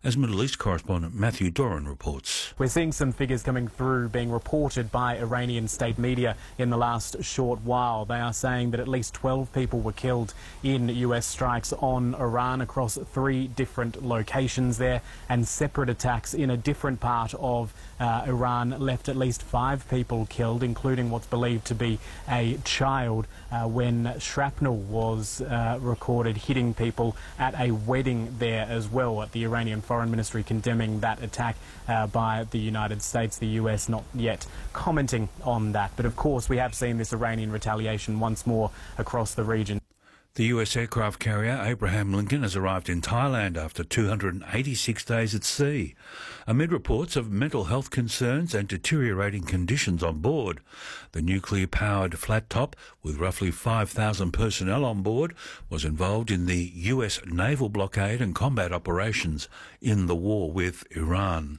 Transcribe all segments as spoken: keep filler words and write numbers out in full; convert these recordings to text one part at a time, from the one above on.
as Middle East correspondent Matthew Doran reports. We're seeing some figures coming through being reported by Iranian state media in the last short while. They are saying that at least twelve people were killed in U S strikes on Iran across three different locations there, and separate attacks in a different part of uh, Iran left at least five people killed, including what's believed to be a child, uh, when shrapnel was uh, recorded hitting people at a wedding there as well, at the Iranian Foreign Ministry condemning that attack uh, by the United States, the U S not yet commenting on that. But of course we have seen this Iranian retaliation once more across the region. The U S aircraft carrier Abraham Lincoln has arrived in Thailand after two hundred eighty-six days at sea, amid reports of mental health concerns and deteriorating conditions on board. The nuclear-powered flat top, with roughly five thousand personnel on board, was involved in the U S naval blockade and combat operations in the war with Iran.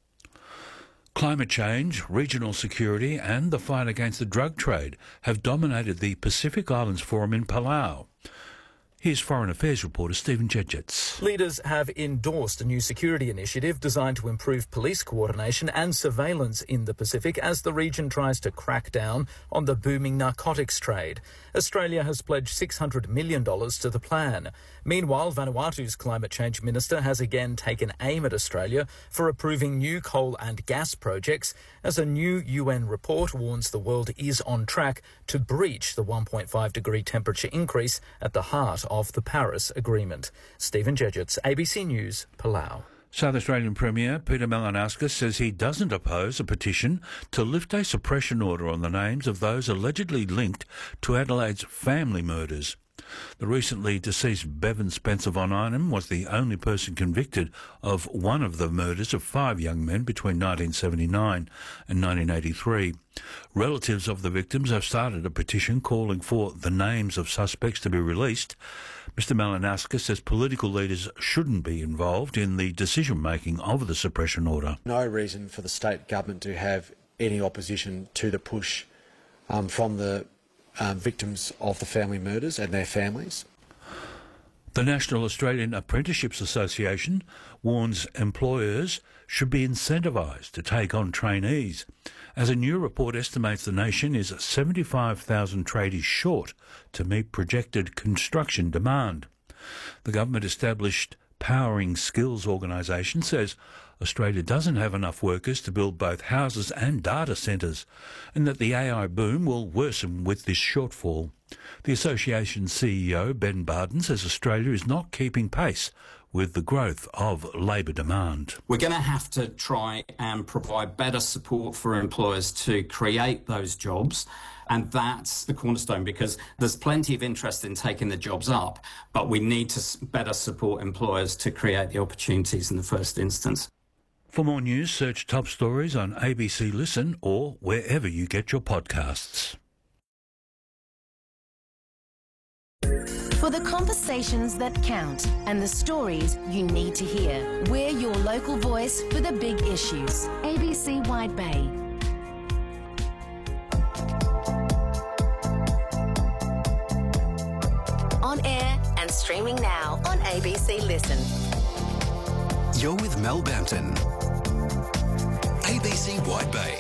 Climate change, regional security and the fight against the drug trade have dominated the Pacific Islands Forum in Palau. Here's Foreign Affairs reporter Stephen Jedgetts. Leaders have endorsed a new security initiative designed to improve police coordination and surveillance in the Pacific as the region tries to crack down on the booming narcotics trade. Australia has pledged six hundred million dollars to the plan. Meanwhile, Vanuatu's climate change minister has again taken aim at Australia for approving new coal and gas projects, as a new U N report warns the world is on track to breach the one point five degree temperature increase at the heart of the Paris Agreement. Stephen Jedgetts, A B C News, Palau. South Australian Premier Peter Malinauskas says he doesn't oppose a petition to lift a suppression order on the names of those allegedly linked to Adelaide's family murders. The recently deceased Bevan Spencer von Einem was the only person convicted of one of the murders of five young men between nineteen seventy-nine and nineteen eighty-three. Relatives of the victims have started a petition calling for the names of suspects to be released. Mister Malinauskas says political leaders shouldn't be involved in the decision-making of the suppression order. No reason for the state government to have any opposition to the push um, from the Um, victims of the family murders and their families. The National Australian Apprenticeships Association warns employers should be incentivised to take on trainees, as a new report estimates the nation is seventy-five thousand tradies short to meet projected construction demand. The government-established Powering Skills organisation says Australia doesn't have enough workers to build both houses and data centres, and that the A I boom will worsen with this shortfall. The association's C E O, Ben Barden, says Australia is not keeping pace with the growth of labour demand. We're going to have to try and provide better support for employers to create those jobs. And that's the cornerstone, because there's plenty of interest in taking the jobs up, but we need to better support employers to create the opportunities in the first instance. For more news, search Top Stories on A B C Listen or wherever you get your podcasts. For the conversations that count and the stories you need to hear, we're your local voice for the big issues. A B C Wide Bay. On air and streaming now on A B C Listen. You're with Mel Bampton. A B C Wide Bay.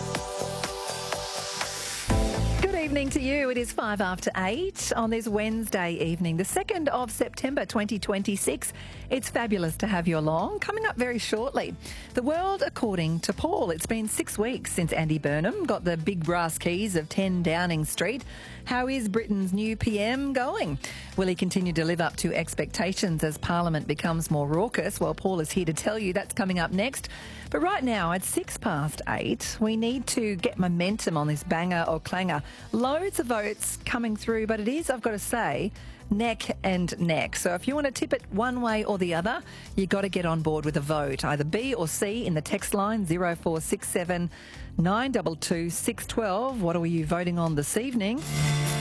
Good evening to you. It is five after eight on this Wednesday evening, the second of September twenty twenty-six. It's fabulous to have you along. Coming up very shortly, the world according to Paul. It's been six weeks since Andy Burnham got the big brass keys of ten Downing Street. How is Britain's new P M going? Will he continue to live up to expectations as Parliament becomes more raucous? Well, Paul is here to tell you that's coming up next. But right now, at six past eight, we need to get momentum on this banger or clanger. Loads of votes coming through, but it is, I've got to say, neck and neck. So if you want to tip it one way or the other, you've got to get on board with a vote, either B or C in the text line zero four six seven nine two two six one two. What are you voting on this evening?